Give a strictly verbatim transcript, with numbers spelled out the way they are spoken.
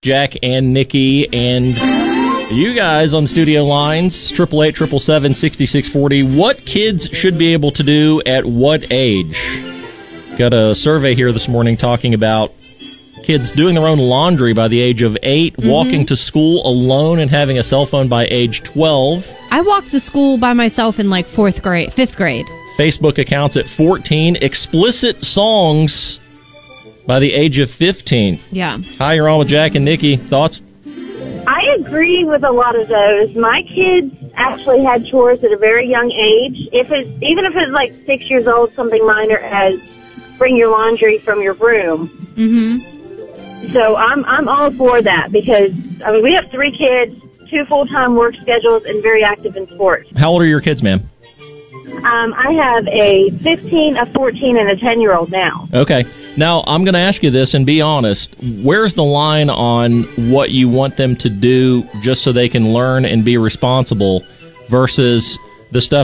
Jack and Nikki, and you guys on studio lines, eight eight eight, seven seven seven, six six four zero. What kids should be able to do at what age? Got a survey here this morning talking about kids doing their own laundry by the age of eight, mm-hmm. walking to school alone and having a cell phone by age twelve. I walked to school by myself in like fourth grade, fifth grade. Facebook accounts at fourteen. Explicit songs by the age of fifteen. Yeah. Hi, you're on with Jack and Nikki. Thoughts? I agree with a lot of those. My kids actually had chores at a very young age. If it's, even if it's like six years old, something minor as bring your laundry from your room. Mm-hmm. So I'm I'm all for that because, I mean, we have three kids, two full-time work schedules, and very active in sports. How old are your kids, ma'am? Um, I have a fifteen, a fourteen, and a ten-year-old now. Okay. Now, I'm going to ask you this, and be honest. Where's the line on what you want them to do just so they can learn and be responsible versus the stuff